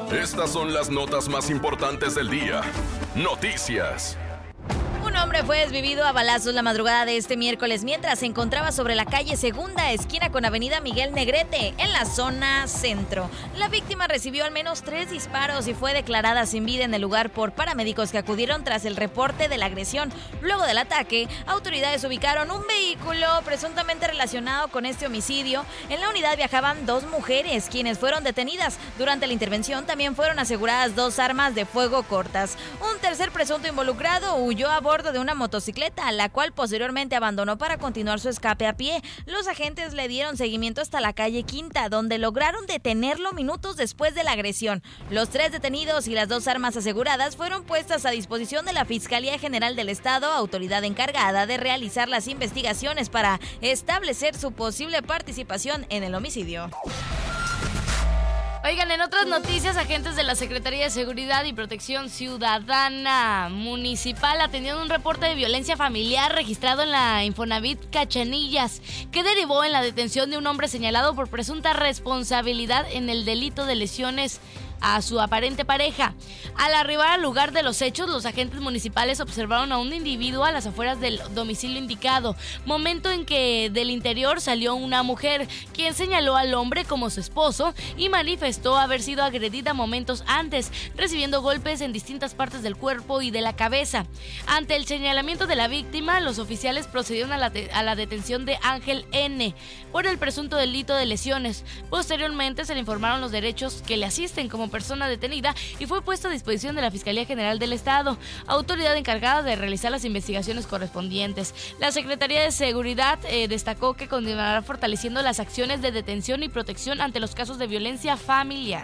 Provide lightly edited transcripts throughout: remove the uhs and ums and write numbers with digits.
Estas son las notas más importantes del día. Noticias. Un hombre fue desvivido a balazos la madrugada de este miércoles mientras se encontraba sobre la calle Segunda, esquina con avenida Miguel Negrete, en la zona centro. La víctima recibió al menos 3 disparos y fue declarada sin vida en el lugar por paramédicos que acudieron tras el reporte de la agresión. Luego del ataque, autoridades ubicaron un vehículo presuntamente relacionado con este homicidio. En la unidad viajaban 2 mujeres, quienes fueron detenidas. Durante la intervención también fueron aseguradas 2 armas de fuego cortas. Un tercer presunto involucrado huyó a bordo de una motocicleta, la cual posteriormente abandonó para continuar su escape a pie. Los agentes le dieron seguimiento hasta la calle Quinta, donde lograron detenerlo minutos después de la agresión. Los 3 detenidos y las 2 armas aseguradas fueron puestas a disposición de la Fiscalía General del Estado, autoridad encargada de realizar las investigaciones para establecer su posible participación en el homicidio. Oigan, en otras noticias, agentes de la Secretaría de Seguridad y Protección Ciudadana Municipal atendieron un reporte de violencia familiar registrado en la Infonavit Cachanillas, que derivó en la detención de un hombre señalado por presunta responsabilidad en el delito de lesiones a su aparente pareja. Al arribar al lugar de los hechos, los agentes municipales observaron a un individuo a las afueras del domicilio indicado, momento en que del interior salió una mujer, quien señaló al hombre como su esposo y manifestó haber sido agredida momentos antes, recibiendo golpes en distintas partes del cuerpo y de la cabeza. Ante el señalamiento de la víctima, los oficiales procedieron a la detención de Ángel N. por el presunto delito de lesiones. Posteriormente se le informaron los derechos que le asisten como persona detenida y fue puesto a disposición de la Fiscalía General del Estado, autoridad encargada de realizar las investigaciones correspondientes. La Secretaría de Seguridad destacó que continuará fortaleciendo las acciones de detención y protección ante los casos de violencia familiar.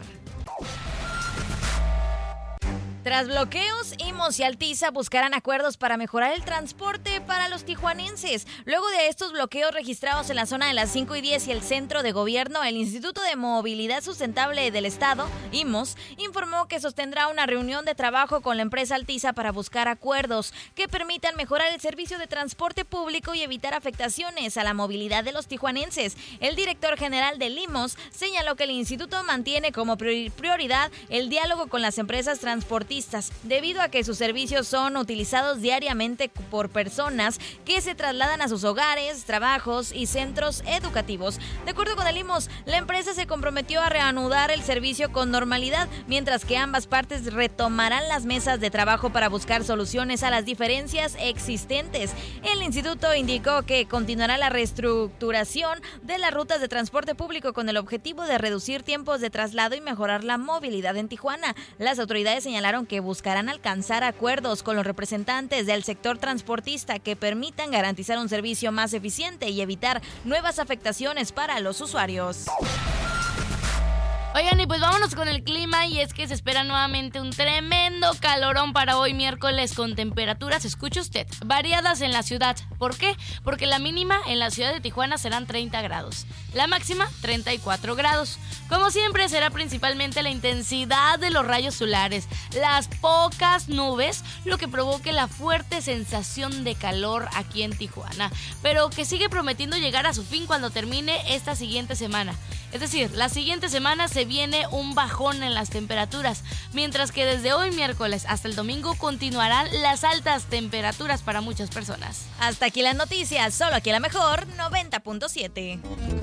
Tras bloqueos, IMSS y Altiza buscarán acuerdos para mejorar el transporte para los tijuanenses. Luego de estos bloqueos registrados en la zona de las 5 y 10 y el centro de gobierno, el Instituto de Movilidad Sustentable del Estado, IMSS, informó que sostendrá una reunión de trabajo con la empresa Altiza para buscar acuerdos que permitan mejorar el servicio de transporte público y evitar afectaciones a la movilidad de los tijuanenses. El director general del IMSS señaló que el instituto mantiene como prioridad el diálogo con las empresas transportistas, debido a que sus servicios son utilizados diariamente por personas que se trasladan a sus hogares, trabajos y centros educativos. De acuerdo con el IMSS, la empresa se comprometió a reanudar el servicio con normalidad, mientras que ambas partes retomarán las mesas de trabajo para buscar soluciones a las diferencias existentes. El instituto indicó que continuará la reestructuración de las rutas de transporte público con el objetivo de reducir tiempos de traslado y mejorar la movilidad en Tijuana. Las autoridades señalaron que buscarán alcanzar acuerdos con los representantes del sector transportista que permitan garantizar un servicio más eficiente y evitar nuevas afectaciones para los usuarios. Oigan, y pues vámonos con el clima, y es que se espera nuevamente un tremendo calorón para hoy miércoles con temperaturas, escuche usted, variadas en la ciudad. ¿Por qué? Porque la mínima en la ciudad de Tijuana serán 30 grados, la máxima 34 grados. Como siempre será principalmente la intensidad de los rayos solares, las pocas nubes, lo que provoque la fuerte sensación de calor aquí en Tijuana, pero que sigue prometiendo llegar a su fin cuando termine esta siguiente semana. Es decir, la siguiente semana se viene un bajón en las temperaturas, mientras que desde hoy miércoles hasta el domingo continuarán las altas temperaturas para muchas personas. Hasta aquí las noticias, solo aquí a la mejor 90.7.